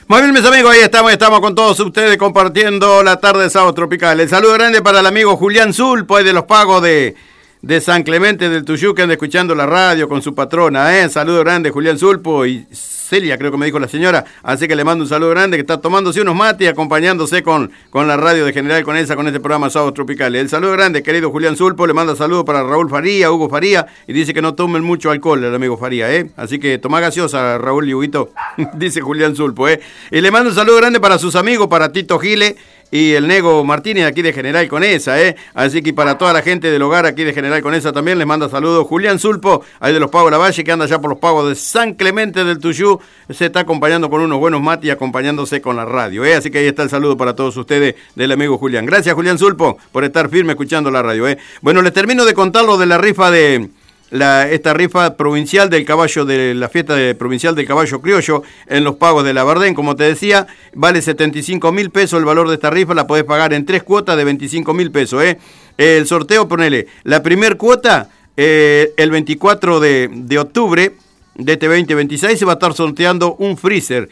Muy bien, mis amigos, ahí estamos con todos ustedes compartiendo la tarde de Sábado Tropical. El saludo grande para el amigo Julián Zulpo, de los pagos de San Clemente del Tuyú, que anda escuchando la radio con su patrona, Saludo grande, Julián Zulpo, y Celia, creo que me dijo la señora, así que le mando un saludo grande, que está tomándose unos mates y acompañándose con la radio de General Conesa con este programa Sábado Tropical. El saludo grande, querido Julián Zulpo, le manda saludos para Raúl Faría, Hugo Faría, y dice que no tomen mucho alcohol el amigo Faría, Así que toma gaseosa, Raúl y Huguito, dice Julián Zulpo, Y le mando un saludo grande para sus amigos, para Tito Gile y el Nego Martínez aquí de General Conesa, Así que para toda la gente del hogar aquí de General Conesa también les manda saludos Julián Zulpo, ahí de los Pagos de la Valle, que anda ya por los Pagos de San Clemente del Tuyú, se está acompañando con unos buenos mates y acompañándose con la radio, Así que ahí está el saludo para todos ustedes del amigo Julián. Gracias, Julián Zulpo, por estar firme escuchando la radio, Bueno, les termino de contar lo de la rifa esta rifa provincial del caballo, de la fiesta provincial del caballo criollo en los Pagos de la Bardén. Como te decía, vale 75.000 pesos el valor de esta rifa, la podés pagar en 3 cuotas de 25.000 pesos, El sorteo, ponele, la primer cuota, el 24 de octubre de este 2026 se va a estar sorteando un freezer,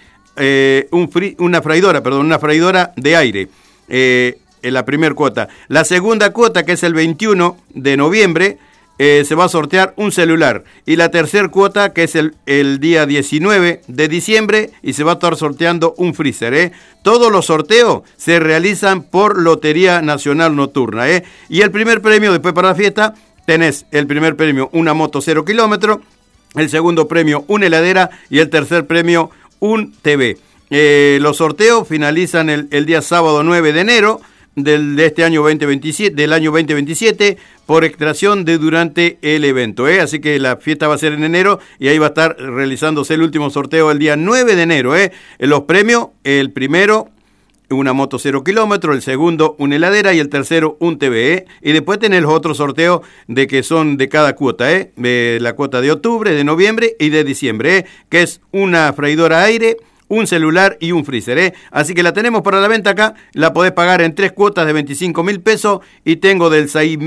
una freidora de aire, en la primera cuota. La segunda cuota, que es el 21 de noviembre, se va a sortear un celular. Y la tercera cuota, que es el día 19 de diciembre, y se va a estar sorteando un freezer, Todos los sorteos se realizan por Lotería Nacional Nocturna, Y el primer premio, después para la fiesta, tenés el primer premio, una moto 0 kilómetros, el segundo premio, una heladera, y el tercer premio, un TV. Los sorteos finalizan el día sábado 9 de enero, de este año 2027, del año 2027, por extracción durante el evento, Así que la fiesta va a ser en enero y ahí va a estar realizándose el último sorteo el día 9 de enero, Los premios, el primero, una moto 0 kilómetros, el segundo, una heladera, y el tercero, un TV, Y después tenés los otros sorteos que son de cada cuota, La cuota de octubre, de noviembre y de diciembre, Que es una freidora a aire, un celular y un freezer, Así que la tenemos para la venta acá, la podés pagar en 3 cuotas de 25.000 pesos, y tengo del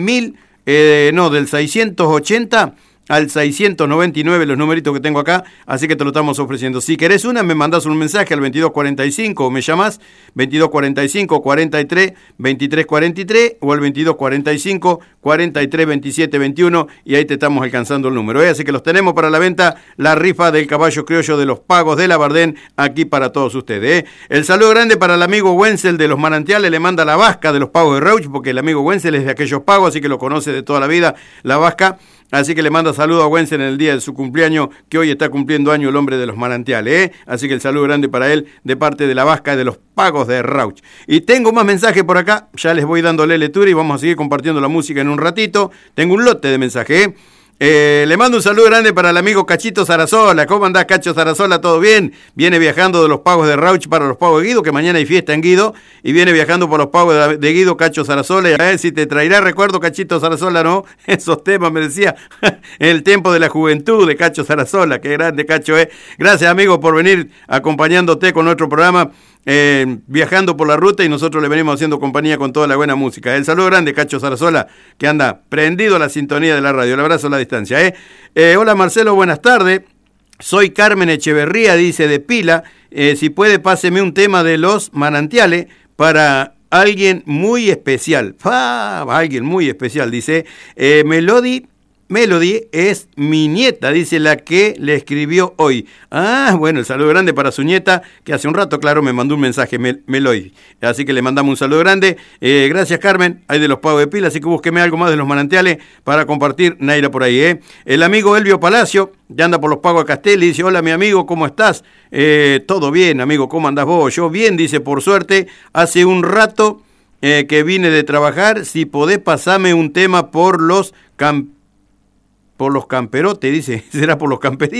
680 al 699 los numeritos que tengo acá, así que te lo estamos ofreciendo. Si querés una, me mandás un mensaje al 2245 o me llamás 2245 43 23 43 o al 2245 43 27 21 y ahí te estamos alcanzando el número, Así que los tenemos para la venta, la rifa del caballo criollo de los Pagos de la Bardén, aquí para todos ustedes, El saludo grande para el amigo Wenzel de los Manantiales, le manda la vasca de los Pagos de Rauch, porque el amigo Wenzel es de aquellos pagos, así que lo conoce de toda la vida, la vasca. Así que le manda saludo a Wenzel en el día de su cumpleaños, que hoy está cumpliendo año el hombre de los Manantiales, Así que el saludo grande para él de parte de la vasca de los Pagos de Rauch. Y tengo más mensajes por acá, ya les voy dándole lectura y vamos a seguir compartiendo la música en un ratito. Tengo un lote de mensajes, Le mando un saludo grande para el amigo Cachito Sarasola. ¿Cómo andás, Cacho Sarasola? ¿Todo bien? Viene viajando de los Pagos de Rauch para los Pagos de Guido, que mañana hay fiesta en Guido, y viene viajando por los Pagos de Guido, Cacho Sarasola, y a ver si te traerá recuerdo, Cachito Sarasola, ¿no? Esos temas, me decía, el tiempo de la juventud de Cacho Sarasola. Qué grande, Cacho, Gracias, amigo, por venir acompañándote con nuestro programa, viajando por la ruta, y nosotros le venimos haciendo compañía con toda la buena música. El saludo grande, Cacho Sarasola, que anda prendido a la sintonía de la radio. El abrazo a la distancia, Hola, Marcelo, buenas tardes. Soy Carmen Echeverría, dice, de Pila. Si puede, páseme un tema de los Manantiales para alguien muy especial. Alguien muy especial, dice. Melody es mi nieta, dice, la que le escribió hoy. Bueno, el saludo grande para su nieta, que hace un rato, claro, me mandó un mensaje, Melody. Así que le mandamos un saludo grande. Gracias, Carmen. Hay de los Pagos de Pila, así que búsqueme algo más de los Manantiales para compartir, Naira, por ahí, El amigo Elvio Palacio, que anda por los Pagos de Castelli, dice, hola, mi amigo, ¿cómo estás? Todo bien, amigo, ¿cómo andás vos? Yo bien, dice, por suerte, hace un rato que vine de trabajar. Si podés, pasame un tema por los camperotes, dice, será por los camperitos.